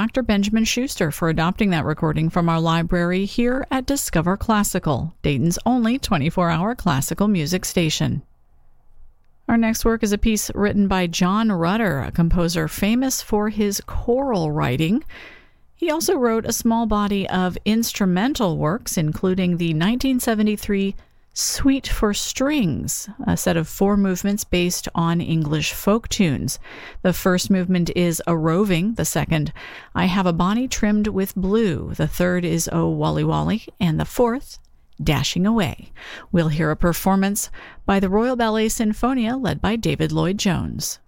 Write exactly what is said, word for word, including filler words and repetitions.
Doctor Benjamin Schuster for adopting that recording from our library here at Discover Classical, Dayton's only twenty-four hour classical music station. Our next work is a piece written by John Rutter, a composer famous for his choral writing. He also wrote a small body of instrumental works, including the nineteen seventy-three Suite for Strings, a set of four movements based on English folk tunes. The first movement is A Roving, the second, I Have a Bonnie Trimmed with Blue, the third is O Wally Wally, and the fourth, Dashing Away. We'll hear a performance by the Royal Ballet Sinfonia led by David Lloyd-Jones.